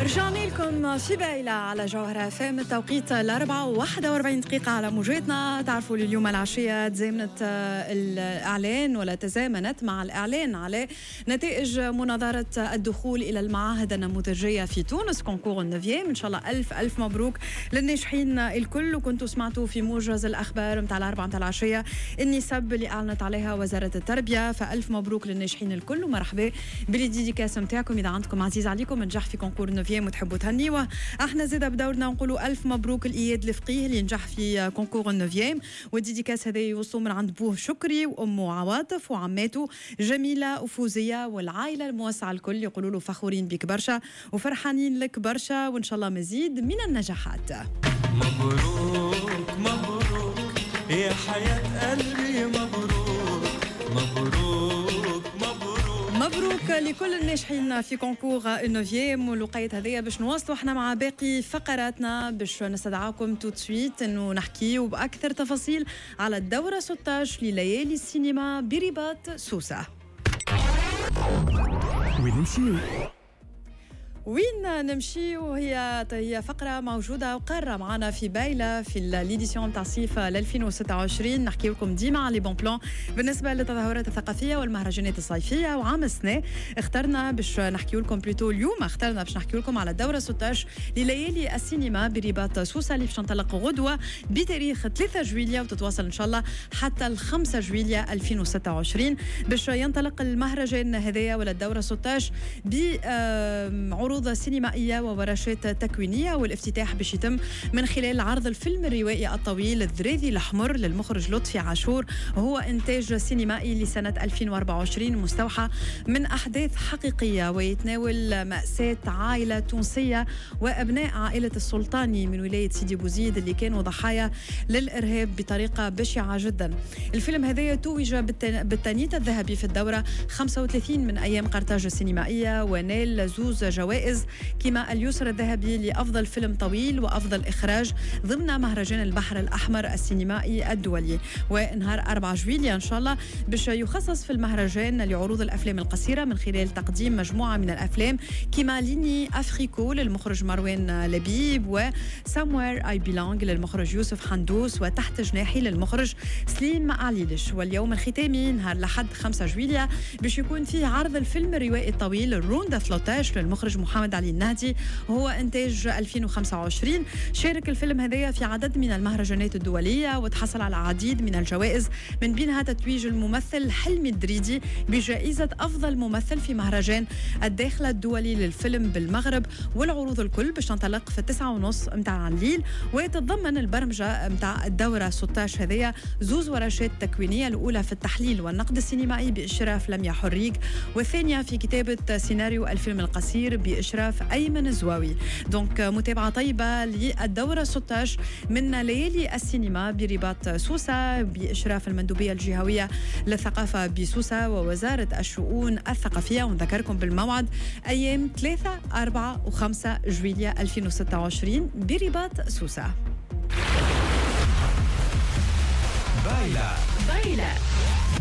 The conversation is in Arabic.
رجعنا لكم في بايلة على جوهرة فام. التوقيت 4:41 دقيقة على موجتنا. تعرفوا اليوم العشية تزامنت الإعلان ولا تزامنت مع الإعلان على نتائج مناظرة الدخول إلى المعاهد النموذجية في تونس كونكور النوفيام. إن شاء الله ألف مبروك للناجحين الكل. وكنتوا سمعتوا في موجز الأخبار متاع الأربعة متاع العشية النسب اللي أعلنت عليها وزارة التربية، فألف مبروك للناجحين الكل ومرحبا بالديديكاس متاعكم. إذا عندكم عزيز عليكم نجح في كونكور النوفيام وتحبوا تهنيوه، احنا زيدا بدورنا نقولوا ألف مبروك الإياد الفقيه اللي نجح في كونكور النوفيام. والديديكاس هذا يوصلوا من عند بوه شكري وأمه عواطف وعماته جميلة وفوزية والعائلة الموسعة الكل. يقولوا له فخورين بك برشا وفرحانين لك برشا، وإن شاء الله مزيد من النجاحات. مبروك مبروك يا حياة قلبي، مبروك مبروك مبروك مبروك لكل الناجحين في كونكور النوفيام. والوقيت هذيا باش نواصلوا احنا مع باقي فقراتنا، باش نستدعاكم تو سويت انه نحكيوا باكثر تفاصيل على الدورة 16 لليالي السينما برباط سوسة. وين نمشي؟ وهي فقرة موجودة وقارة معنا في بايلة في الإديسيون تاع صيف 2026. نحكي لكم ديما على لي بون بلان بالنسبة للتظاهرات الثقافية والمهرجانات الصيفية. وعام السنة اخترنا باش نحكي لكم اليوم باش نحكي لكم على الدورة 16 لليالي السينما برباط سوسة اللي باش تنطلق غدوة بتاريخ 3 جويلية وتتواصل إن شاء الله حتى 5 جويلية 2026. باش ينطلق المهرجان هذايا ولا الدورة 16 بعروض سينمائية وورشات تكوينية. والافتتاح باش يتم من خلال عرض الفيلم الروائي الطويل الذريذي الأحمر للمخرج لطفي عاشور، وهو إنتاج سينمائي لسنة 2024 مستوحى من أحداث حقيقية ويتناول مأساة عائلة تونسية وأبناء عائلة السلطاني من ولاية سيدي بوزيد اللي كانوا ضحايا للإرهاب بطريقة بشعة جدا. الفيلم هذا توج بالتانيت الذهبي في الدورة 35 من أيام قرطاج السينمائية، ونال زوز جوائز كما اليسر الذهبي لأفضل فيلم طويل وأفضل إخراج ضمن مهرجان البحر الأحمر السينمائي الدولي. ونهار 4 جويلية إن شاء الله باش يخصص في المهرجان لعروض الأفلام القصيرة من خلال تقديم مجموعة من الأفلام كما ليني أفريكو للمخرج مروان لبيب، وساموير I Belong للمخرج يوسف حندوس، وتحت جناحي للمخرج سليم عليلش. واليوم الختامي نهار الأحد 5 جويلية باش يكون فيه عرض الفيلم الروائي الطويل روندا فلوتاج للمخرج محمد علي النهدي، وهو إنتاج 2025. شارك الفيلم هذايا في عدد من المهرجانات الدولية وتحصل على العديد من الجوائز، من بينها تتويج الممثل حلمي الدريدي بجائزة أفضل ممثل في مهرجان الداخلة الدولي للفيلم بالمغرب. والعروض الكل باش تنطلق في 9:30 متاع الليل. ويتضمن البرمجة متاع الدورة 16 هذايا زوز ورشات تكوينية، الأولى في التحليل والنقد السينمائي بإشراف لميا حريق، والثانية في كتابة سيناريو الفيلم القصير بإشراف أيمن الزواوي. دونك متابعة طيبة للدورة 16 من ليالي السينما برباط سوسة بإشراف المندوبية الجهوية للثقافة بسوسة ووزارة الشؤون الثقافية. ونذكركم بالموعد أيام 3 4 و5 جويلية 2026 برباط سوسة. بايلة